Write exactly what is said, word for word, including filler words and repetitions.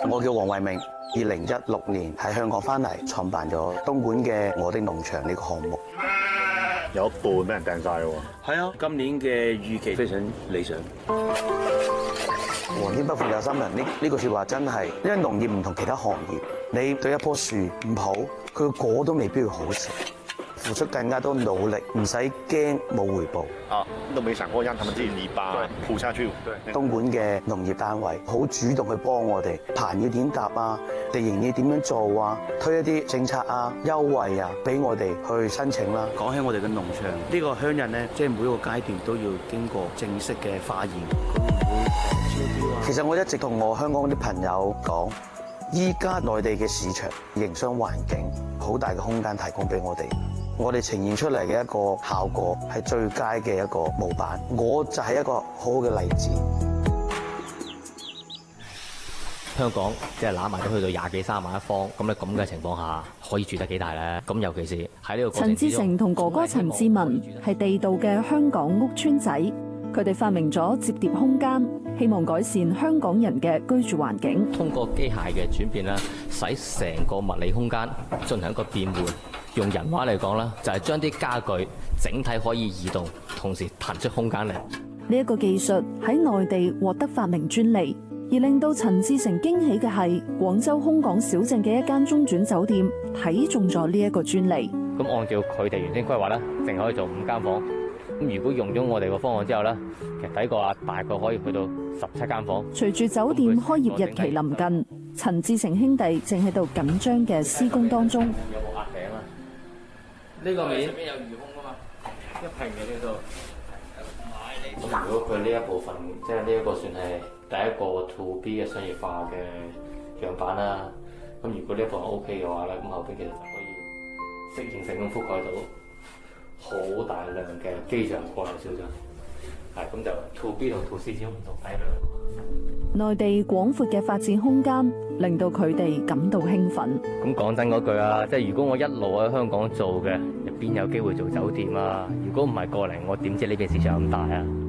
我叫黃慧明，二零一六年喺香港翻嚟，創辦咗東莞嘅我的農場呢個項目。 有一半俾人掟晒喎。 係啊，今年嘅預期非常理想。 皇天不負有心人，呢呢句説話真係，因為農業唔同其他行業，你對一棵樹唔好，佢個果都未必會好食。付出更加多努力，唔使驚冇回報。 啊，都未想過讓他們自己泥巴鋪下去。對， 東莞嘅農業單位好主動去幫我哋，棚要點搭啊，地形要點樣做啊，推一啲政策啊、優惠啊，俾我哋去申請啦。 講起我哋嘅農場，呢個香人咧，即係每一個階段都要經過正式嘅化驗，佢唔會超標啊。 其實我一直同我香港啲朋友講，依家內地嘅市場營商環境好大嘅空間提供俾我哋。我哋呈現出嚟嘅一個效果係最佳嘅一個模板，我就係一個好好嘅例子。 香港即係攬埋都去到廿幾三萬一方，咁咧咁嘅情況下，可以住得幾大咧？咁尤其是喺呢個過程之中， 陳志成同哥哥陳志文係地道嘅香港屋邨仔，佢哋發明咗摺疊空間，希望改善香港人嘅居住環境。 通過機械嘅轉變啦，使成個物理空間進行一個變換。用人話嚟講啦，就係將啲家具整體可以移動，同時騰出空間嚟。 呢一個技術喺內地獲得發明專利，而令到陳志成驚喜嘅係，廣州空港小鎮嘅一間中轉酒店睇中咗呢一個專利。 咁按照佢哋原先規劃咧，淨可以做五間房。咁如果用咗我哋個方案之後咧，其實抵過啊，大概可以去到十七間房。 隨住酒店開業日期臨近，陳志成兄弟正喺度緊張嘅施工當中。 有冇壓頂啊？呢個面上面有魚空噶嘛，一平嘅呢度。咁如果佢呢一部分，即係呢一個算係第一個 to B 嘅商業化嘅樣板啦。咁如果呢一部分 OK 嘅話咧，咁後邊其實就可以適應性咁覆蓋到好大量嘅機場過嚟小鎮。係咁就 to B 同 to C 先唔同體量。 內地廣闊嘅發展空間令到佢哋感到興奮。 咁講真嗰句啊，即係如果我一路喺香港做嘅，邊有機會做酒店啊？如果唔係過嚟，我點知呢邊市場咁大啊？